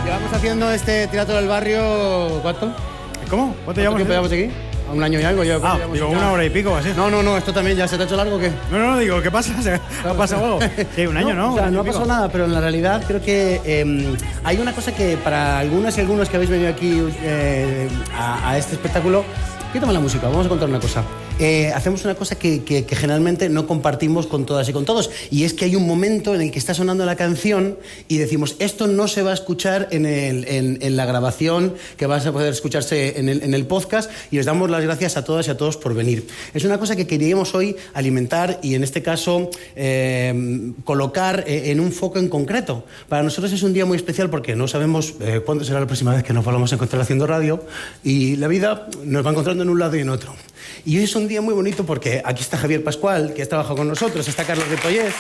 Llevamos haciendo este teatro del barrio, ¿cuánto? ¿Cómo? ¿Cuánto llevamos aquí? A un año y algo. Digo, una hora y pico así. No, esto también ya se te ha hecho largo, ¿o qué? No, digo, ¿qué pasa? ¿Se ha pasado algo? Sí, un año, ¿no? O sea, no ha pasado nada, pero en la realidad creo que hay una cosa que para algunas y algunos que habéis venido aquí a este espectáculo, quítame la música, vamos a contar una cosa. Hacemos una cosa que generalmente no compartimos con todas y con todos, y es que hay un momento en el que está sonando la canción y decimos, esto no se va a escuchar en la grabación que vas a poder escucharse en el podcast, y os damos las gracias a todas y a todos por venir. Es una cosa que queríamos hoy alimentar y en este caso colocar en un foco en concreto. Para nosotros es un día muy especial porque no sabemos cuándo será la próxima vez que nos volvamos a encontrar haciendo radio, y la vida nos va encontrando en un lado y en otro. Y hoy es un día muy bonito porque aquí está Javier Pascual, que ha trabajado con nosotros, está Carlos Ripollés,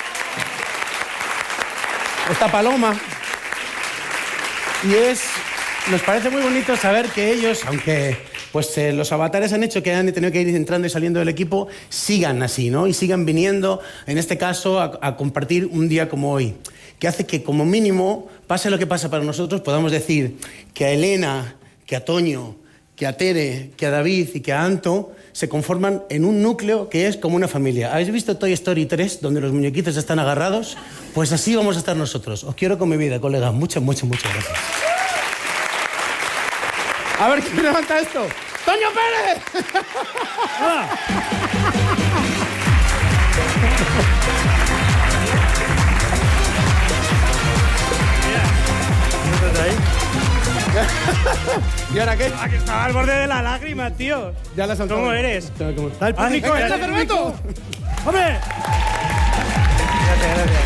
está Paloma, y nos parece muy bonito saber que ellos, aunque los avatares han hecho que han tenido que ir entrando y saliendo del equipo, sigan así, ¿no? Y sigan viniendo, en este caso, a compartir un día como hoy, que hace que, como mínimo, pase lo que pasa para nosotros, podamos decir que a Elena, que a Toño, que a Tere, que a David y que a Anto se conforman en un núcleo que es como una familia. ¿Habéis visto Toy Story 3, donde los muñequitos están agarrados? Pues así vamos a estar nosotros. Os quiero con mi vida, colegas. Muchas gracias. A ver, ¿quién levanta esto? ¡Toño Pérez! ¿Y ahora qué? Que estaba al borde de la lágrima, tío. Ya la saltó. ¿Cómo eres? ¿Cómo está el público? ¡Venga, Cerveto! ¡Hombre! Gracias.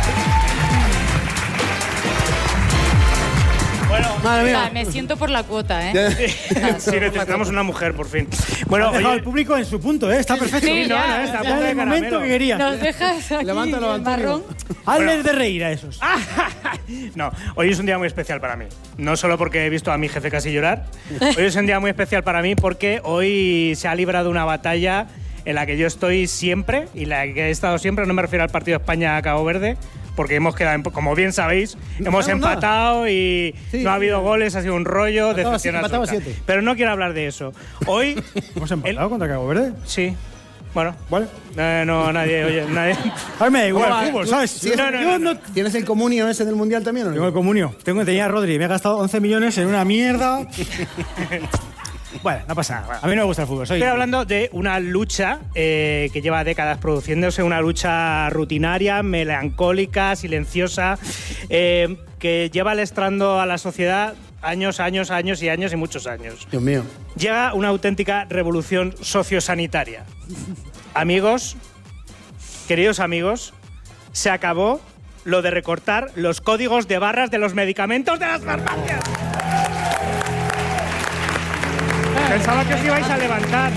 Bueno, madre mía. Me siento por la cuota, ¿eh? Sí, necesitamos una mujer, por fin. Bueno, has dejado al público en su punto, ¿eh? Está perfecto. Sí, ya. Está Ya en el momento que querías. Nos dejas aquí Levántalo, el marrón. Hazles de reír a esos. No, hoy es un día muy especial para mí. No solo porque he visto a mi jefe casi llorar. Hoy es un día muy especial para mí porque hoy se ha librado una batalla en la que yo estoy siempre y la que he estado siempre. No me refiero al partido España-Cabo Verde, porque hemos quedado, como bien sabéis, hemos empatado y no ha habido goles, ha sido un rollo, decepcionante. Pero no quiero hablar de eso. Hoy ¿hemos empatado contra Cabo Verde? Sí. Bueno, ¿vale? No, nadie. A mí me da igual el fútbol, ¿sabes? Sí, no. ¿Tienes el comunio ese del Mundial también o no? Tengo el comunio. Tenía a Rodri. Me he gastado 11 millones en una mierda. Bueno, no pasa nada. A mí no me gusta el fútbol. Estoy hablando de una lucha que lleva décadas produciéndose, una lucha rutinaria, melancólica, silenciosa, que lleva lastrando a la sociedad años y muchos años. Dios mío. Llega una auténtica revolución sociosanitaria. Amigos, queridos amigos, se acabó lo de recortar los códigos de barras de los medicamentos de las farmacias. Pensaba que os ibais a levantar.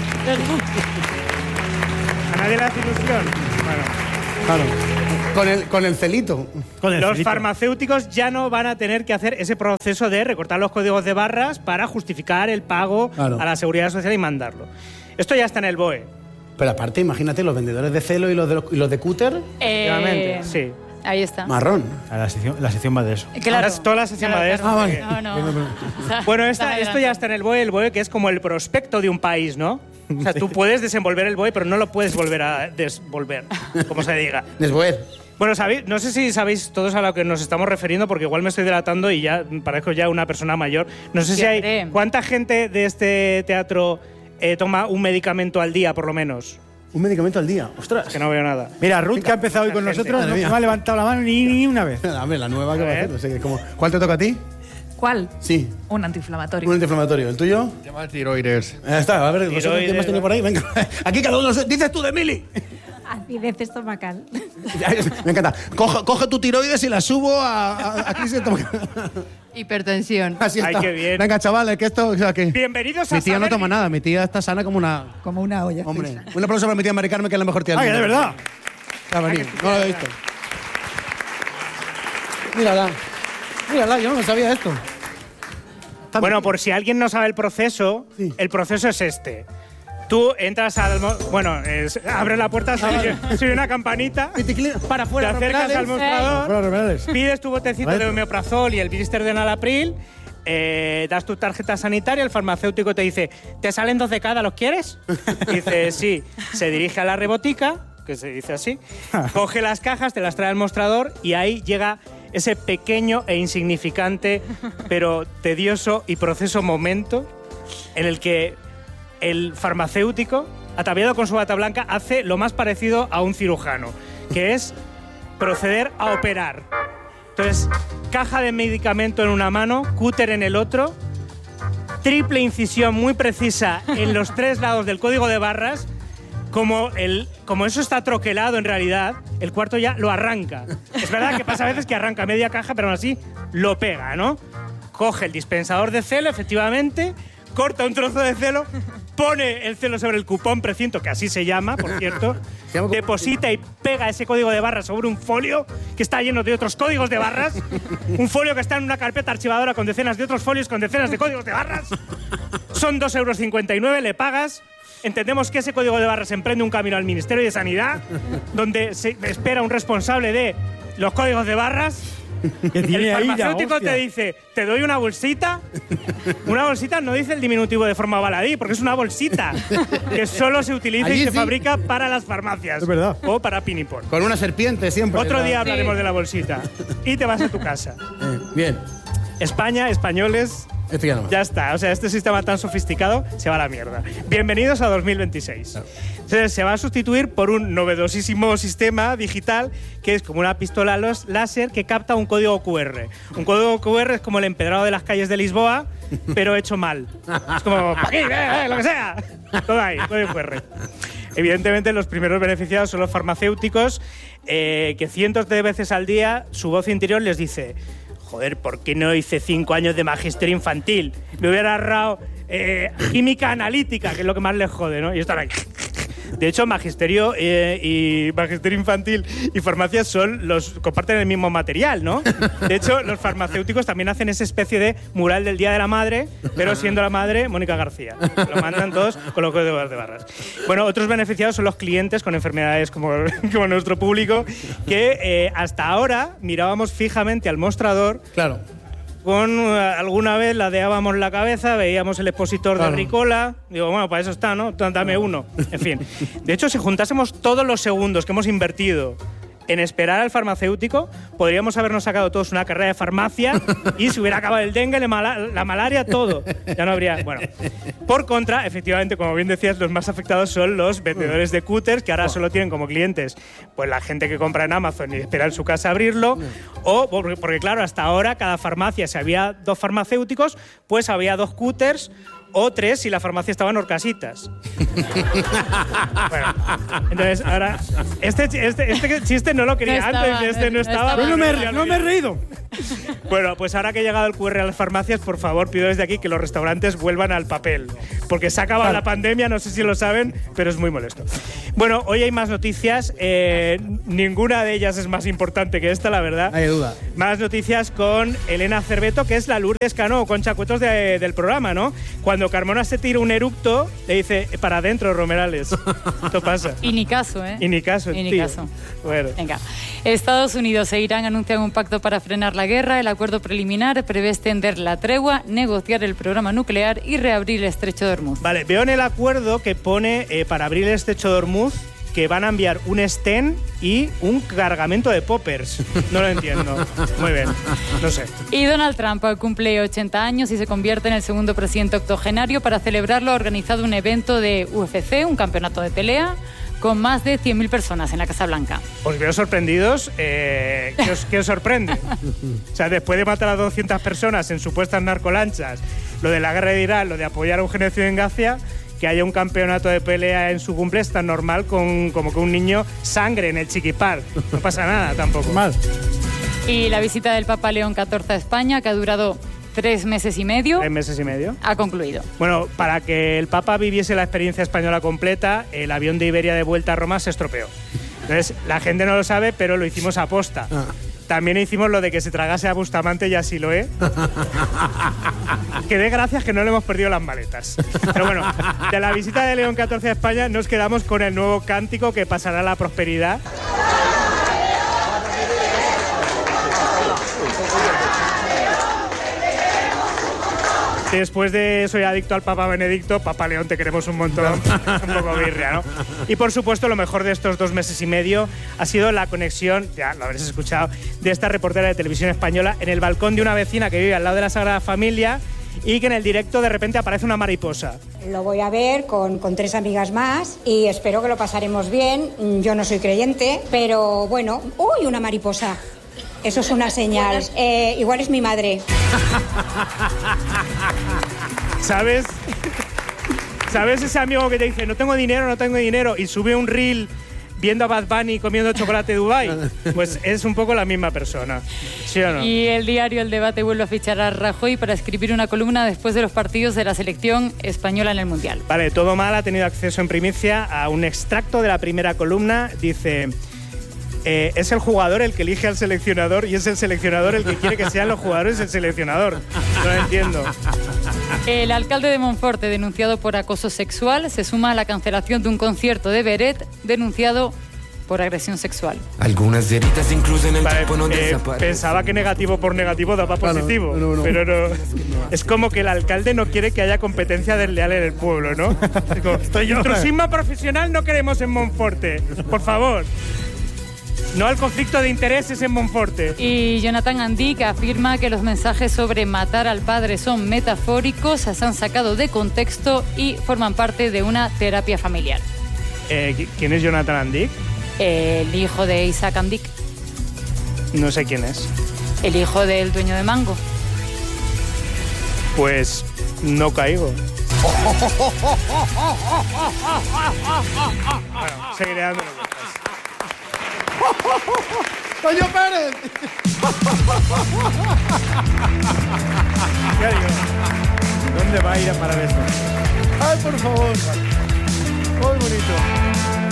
¿A nadie le hace ilusión? Bueno. Claro. Con el celito. Los farmacéuticos ya no van a tener que hacer ese proceso de recortar los códigos de barras para justificar el pago a la Seguridad Social y mandarlo. Esto ya está en el BOE. Pero aparte, imagínate, los vendedores de Celo y los de Cúter. Efectivamente, sí. Ahí está. Marrón. La sección va de eso. Claro. Toda la sección va de eso. Vale. No. Bueno, esto ya está en el BOE que es como el prospecto de un país, ¿no? O sea, tú puedes desenvolver el BOE, pero no lo puedes volver a desvolver, como se diga. Desvolver. Bueno, no sé si sabéis todos a lo que nos estamos refiriendo, porque igual me estoy delatando y ya parezco ya una persona mayor. No sé si hay... ¿Cuánta gente de este teatro toma un medicamento al día, por lo menos? ¿Un medicamento al día? ¡Ostras! Que no veo nada. Mira, Ruth, que ha empezado hoy con nosotros, no me ha levantado la mano ni una vez. Hombre, la nueva que va a hacer. No sé, ¿cuál te toca a ti? ¿Cuál? Sí. Un antiinflamatorio. Un antiinflamatorio. ¿El tuyo? Se llama tiroides. Ya está, a ver, ¿vosotros qué más tenéis por ahí? Venga. Aquí cada uno dices tú de Mili. Acidez estomacal. Me encanta. Coge tu tiroides y la subo a crisis estomacal. Hipertensión. Así está. Ay, qué bien. Venga, chavales, que esto... O sea, que Bienvenidos a mi tía Saber... no toma nada. Mi tía está sana como una... Como una olla. Hombre, un aplauso para mi tía Mari Carmen, que es la mejor tía del ¡Ay, mundo. de verdad! Ha venido. No lo he visto. Mírala, yo no sabía esto. Bueno, por si alguien no sabe el proceso es este. Tú entras al... abre la puerta, soy una campanita, Para te afuera, acercas al mostrador, Bueno, Romerales. pides tu botecito de omeprazol y el blister de Nalapril, das tu tarjeta sanitaria, el farmacéutico te dice, ¿te salen 2 de cada, los quieres? Dice, sí. Se dirige a la rebotica, que se dice así, coge las cajas, te las trae al mostrador y ahí llega ese pequeño e insignificante, pero tedioso y proceso momento en el que el farmacéutico, ataviado con su bata blanca, hace lo más parecido a un cirujano, que es proceder a operar. Entonces, caja de medicamento en una mano, cúter en el otro, triple incisión muy precisa en los 3 lados del código de barras. Como eso está troquelado en realidad, el cuarto ya lo arranca. Es verdad que pasa a veces que arranca media caja, pero aún así lo pega, ¿no? Coge el dispensador de celo, efectivamente, corta un trozo de celo, pone el celo sobre el cupón precinto, que así se llama, por cierto, deposita y pega ese código de barras sobre un folio que está lleno de otros códigos de barras, un folio que está en una carpeta archivadora con decenas de otros folios con decenas de códigos de barras. Son 2,59 €, le pagas. Entendemos que ese código de barras emprende un camino al Ministerio de Sanidad, donde se espera un responsable de los códigos de barras. El farmacéutico te dice, te doy una bolsita. Una bolsita no dice el diminutivo de forma baladí, porque es una bolsita que solo se utiliza y se fabrica para las farmacias. Es verdad. O para Pinipon. Con una serpiente siempre. Otro día hablaremos de la bolsita. Y te vas a tu casa. Bien. España, españoles... Esto ya no va. Ya está, o sea, este sistema tan sofisticado se va a la mierda. Bienvenidos a 2026. Claro. Entonces, se va a sustituir por un novedosísimo sistema digital que es como una pistola láser que capta un código QR. Un código QR es como el empedrado de las calles de Lisboa, pero hecho mal. Es como, ¡pa' aquí, lo que sea! Todo ahí, código QR. Evidentemente, los primeros beneficiados son los farmacéuticos, que cientos de veces al día su voz interior les dice: joder, ¿por qué no hice 5 años de magisterio infantil? Me hubiera ahorrado química analítica, que es lo que más les jode, ¿no? Y están ahí. De hecho, magisterio infantil y farmacia comparten el mismo material, ¿no? De hecho, los farmacéuticos también hacen esa especie de mural del Día de la Madre, pero siendo la madre Mónica García. Lo mandan todos con los códigos de barras. Bueno, otros beneficiados son los clientes con enfermedades como nuestro público, que hasta ahora mirábamos fijamente al mostrador. Claro. Alguna vez ladeábamos la cabeza, veíamos el expositor de Ricola. Digo, bueno, para eso está, ¿no? Dame uno. En fin. De hecho, si juntásemos todos los segundos que hemos invertido en esperar al farmacéutico, podríamos habernos sacado todos una carrera de farmacia y se hubiera acabado el dengue, la malaria, todo. Ya no habría... Bueno, por contra, efectivamente, como bien decías, los más afectados son los vendedores de cúters, que ahora solo tienen como clientes pues la gente que compra en Amazon y espera en su casa abrirlo, o porque claro, hasta ahora cada farmacia, si había 2 farmacéuticos, pues había 2 cúters, o 3 si la farmacia estaba en Horcasitas. Bueno, entonces ahora este chiste no lo quería antes, no estaba. Pero no me he reído. Bueno, pues ahora que ha llegado el QR a las farmacias, por favor, pido desde aquí que los restaurantes vuelvan al papel, porque se ha acabado la pandemia, no sé si lo saben, pero es muy molesto. Bueno, hoy hay más noticias, ninguna de ellas es más importante que esta, la verdad. No hay duda. Más noticias con Elena Cerveto, que es la Lourdes Cano, con Chacuetos del programa, ¿no? Cuando Carmona se tira un eructo, le dice, para adentro, Romerales. Esto pasa. Y ni caso, ¿eh? Y ni caso, Y ni tío. caso. Bueno. Venga. Estados Unidos e Irán anuncian un pacto para frenar la guerra. El acuerdo preliminar prevé extender la tregua, negociar el programa nuclear y reabrir el estrecho de Hormuz. Vale, veo en el acuerdo que pone para abrir el estrecho de Hormuz que van a enviar un Sten y un cargamento de poppers. No lo entiendo. Muy bien, no sé. Y Donald Trump cumple 80 años y se convierte en el segundo presidente octogenario. Para celebrarlo ha organizado un evento de UFC, un campeonato de pelea, con más de 100.000 personas en la Casa Blanca. Os veo sorprendidos. ¿Qué os sorprende? O sea, después de matar a 200 personas en supuestas narcolanchas, lo de la guerra de Irán, lo de apoyar a un genocidio en Gaza, que haya un campeonato de pelea en su cumple es tan normal como que un niño sangre en el chiquipar. No pasa nada tampoco. Mal. Y la visita del Papa León XIV a España, que ha durado 3 meses y medio, 3 meses y medio. ha concluido. Bueno, para que el Papa viviese la experiencia española completa, el avión de Iberia de vuelta a Roma se estropeó. Entonces, la gente no lo sabe, pero lo hicimos a posta. También hicimos lo de que se tragase a Bustamante y así lo es. Que dé gracias que no le hemos perdido las maletas. Pero bueno, de la visita de León XIV a España nos quedamos con el nuevo cántico que pasará a la prosperidad. Después de Soy adicto al Papa Benedicto, Papa León, te queremos un montón, un poco birria, ¿no? Y por supuesto, lo mejor de estos 2 meses y medio ha sido la conexión, ya lo habréis escuchado, de esta reportera de Televisión Española en el balcón de una vecina que vive al lado de la Sagrada Familia y que en el directo de repente aparece una mariposa. Lo voy a ver con 3 amigas más y espero que lo pasaremos bien. Yo no soy creyente, pero bueno, ¡uy, una mariposa! Eso es una señal. Igual es mi madre. ¿Sabes ese amigo que te dice no tengo dinero y sube un reel viendo a Bad Bunny comiendo chocolate de Dubái? Pues es un poco la misma persona, ¿sí o no? Y el diario El Debate vuelve a fichar a Rajoy para escribir una columna después de los partidos de la selección española en el Mundial. Vale, Todo Mal ha tenido acceso en primicia a un extracto de la primera columna. Dice... es el jugador el que elige al seleccionador y es el seleccionador el que quiere que sean los jugadores el seleccionador. No lo entiendo. El alcalde de Monforte, denunciado por acoso sexual, se suma a la cancelación de un concierto de Beret denunciado por agresión sexual. Algunas heridas incluso en el tiempo no desaparecen. Pensaba que negativo por negativo daba positivo, no. pero no. Es como que el alcalde no quiere que haya competencia desleal en el pueblo, ¿no? Intrusismo profesional no queremos en Monforte, por favor. No al conflicto de intereses en Monforte. Y Jonathan Andic afirma que los mensajes sobre matar al padre son metafóricos, se han sacado de contexto y forman parte de una terapia familiar. ¿Quién es Jonathan Andic? El hijo de Isaac Andic. No sé quién es. El hijo del dueño de Mango. Pues no caigo. Bueno, seguiré dándole vueltas. ¡Toño Pérez! Ya digo, ¿dónde va a ir a parar esto? ¡Ay, por favor! Muy bonito.